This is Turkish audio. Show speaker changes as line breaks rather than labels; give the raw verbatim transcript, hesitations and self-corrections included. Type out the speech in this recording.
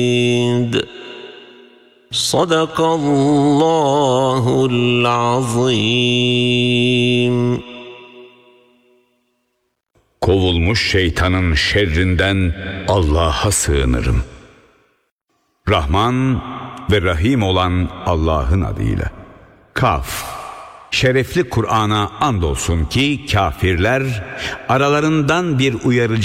Sadakallahul azim.
Kovulmuş şeytanın şerrinden Allah'a sığınırım. Rahman ve Rahim olan Allah'ın adıyla. Kaf. Şerefli Kur'an'a andolsun ki kafirler aralarından bir uyarıcı